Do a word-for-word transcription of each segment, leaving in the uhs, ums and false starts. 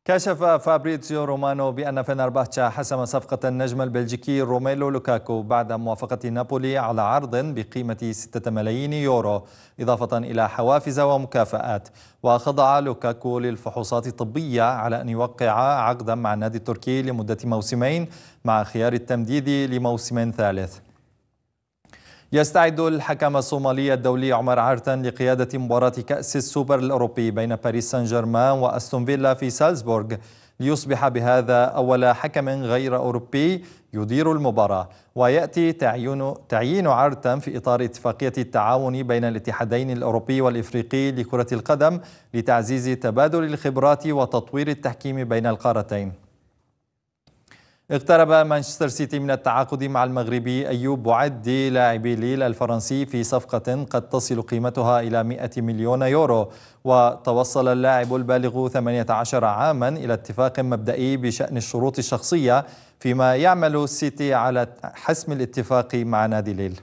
كشف فابريتزيو رومانو بأن فنربahçe حسم صفقة النجم البلجيكي روميلو لوكاكو بعد موافقة نابولي على عرض بقيمة ستة ملايين يورو إضافة إلى حوافز ومكافآت. وخضع لوكاكو للفحوصات الطبية على أن يوقع عقدا مع النادي التركي لمدة موسمين مع خيار التمديد لموسم ثالث. يستعد الحكم الصومالي الدولي عمر عرتن لقيادة مباراة كأس السوبر الأوروبي بين باريس سان جيرمان وأستون فيلا في سالزبورغ ليصبح بهذا أول حكم غير أوروبي يدير المباراة. ويأتي تعيين تعيين عرتن في إطار اتفاقية التعاون بين الاتحادين الأوروبي والإفريقي لكرة القدم لتعزيز تبادل الخبرات وتطوير التحكيم بين القارتين. اقترب مانشستر سيتي من التعاقد مع المغربي أيوب بوعدي لاعب ليل الفرنسي في صفقة قد تصل قيمتها إلى مئة مليون يورو. وتوصل اللاعب البالغ ثمانية عشر عاما إلى اتفاق مبدئي بشأن الشروط الشخصية، فيما يعمل السيتي على حسم الاتفاق مع نادي ليل.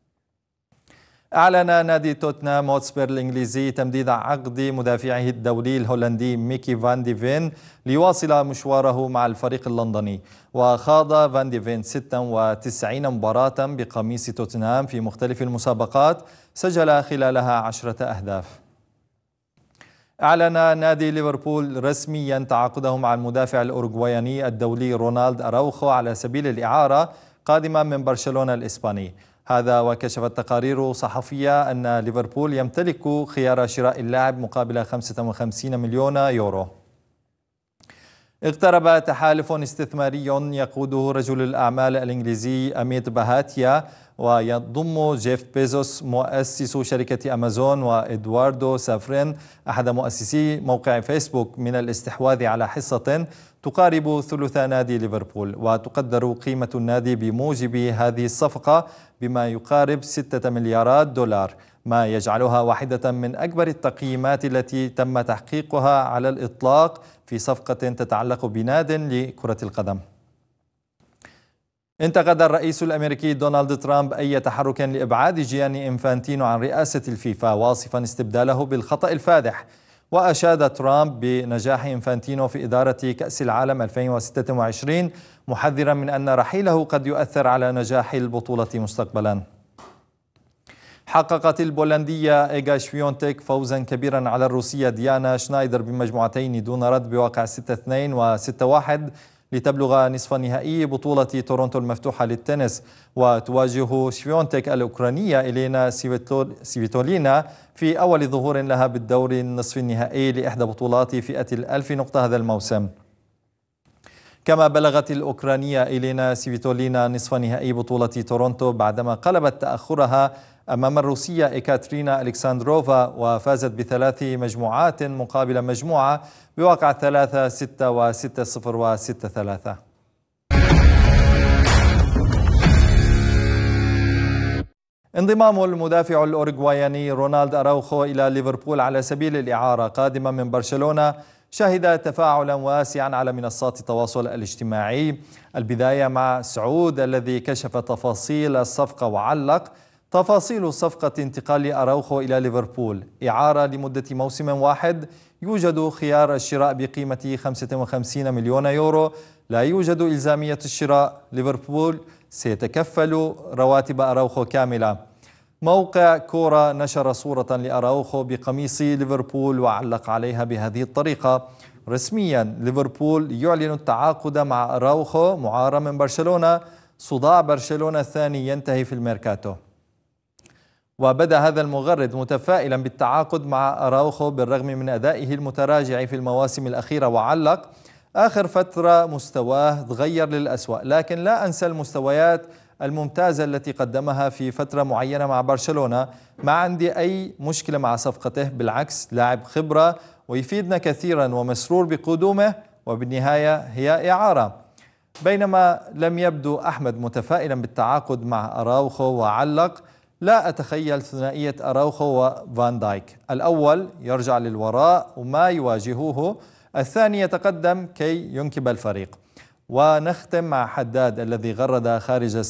أعلن نادي توتنهام هوتسبير الإنجليزي تمديد عقد مدافعه الدولي الهولندي ميكي فان دي فين ليواصل مشواره مع الفريق اللندني. وخاض فان دي فين ستة وتسعين مباراة بقميص توتنهام في مختلف المسابقات، سجل خلالها عشرة أهداف. أعلن نادي ليفربول رسميا تعاقده مع المدافع الأوروغواياني الدولي رونالد أراوخو على سبيل الإعارة قادما من برشلونة الإسباني. هذا وكشفت تقارير صحفية أن ليفربول يمتلك خيار شراء اللاعب مقابل خمسة وخمسين مليون يورو. اقترب تحالف استثماري يقوده رجل الأعمال الإنجليزي أميت بهاتيا ويضم جيف بيزوس مؤسس شركة أمازون وإدواردو سافرين أحد مؤسسي موقع فيسبوك من الاستحواذ على حصة تقارب ثلث نادي ليفربول. وتقدر قيمة النادي بموجب هذه الصفقة بما يقارب ستة مليارات دولار، ما يجعلها واحدة من أكبر التقييمات التي تم تحقيقها على الإطلاق في صفقة تتعلق بناد لكرة القدم. انتقد الرئيس الأمريكي دونالد ترامب أي تحرك لإبعاد جياني إنفانتينو عن رئاسة الفيفا، واصفا استبداله بالخطأ الفادح. وأشاد ترامب بنجاح إنفانتينو في إدارة كأس العالم ألفين وستة وعشرين، محذرا من أن رحيله قد يؤثر على نجاح البطولة مستقبلا. حققت البولندية إيغا شفيونتك فوزا كبيرا على الروسية ديانا شنايدر بمجموعتين دون رد بواقع ستة اثنين و ستة واحد لتبلغ نصف نهائي بطولة تورونتو المفتوحة للتنس. وتواجه شفيونتك الأوكرانية إلينا سيفيتولينا في أول ظهور لها بالدور النصف النهائي لإحدى بطولات فئة الألف نقطة هذا الموسم. كما بلغت الأوكرانية إلينا سيفيتولينا نصف نهائي بطولة تورونتو بعدما قلبت تأخرها أمام الروسية إيكاترينا ألكساندروفا وفازت بثلاث مجموعات مقابل مجموعة بواقع ثلاثة ستة وستة صفر وستة ثلاثة. انضمام المدافع الأوروغواياني رونالد أراوخو إلى ليفربول على سبيل الإعارة قادما من برشلونة شهد تفاعلا واسعا على منصات التواصل الاجتماعي. البداية مع سعود الذي كشف تفاصيل الصفقة وعلق: تفاصيل صفقة انتقال أراوخو إلى ليفربول: إعارة لمدة موسم واحد، يوجد خيار الشراء بقيمة خمسة وخمسين مليون يورو، لا يوجد إلزامية الشراء، ليفربول سيتكفل رواتب أراوخو كاملة. موقع كورة نشر صورة لأراوخو بقميص ليفربول وعلق عليها بهذه الطريقة: رسميا ليفربول يعلن التعاقد مع أراوخو معار من برشلونة، صداع برشلونة الثاني ينتهي في الميركاتو. وبدأ هذا المغرد متفائلا بالتعاقد مع أراوخو بالرغم من أدائه المتراجع في المواسم الأخيرة، وعلق: آخر فترة مستواه تغير للأسوأ، لكن لا أنسى المستويات الممتازة التي قدمها في فترة معينة مع برشلونة. ما عندي أي مشكلة مع صفقته، بالعكس لاعب خبرة ويفيدنا كثيرا ومسرور بقدومه، وبالنهاية هي إعارة. بينما لم يبدو أحمد متفائلا بالتعاقد مع أراوخو وعلق: لا أتخيل ثنائية أراوخو وفان دايك، الأول يرجع للوراء وما يواجهوه، الثاني يتقدم كي ينكب الفريق. ونختم مع حداد الذي غرد خارج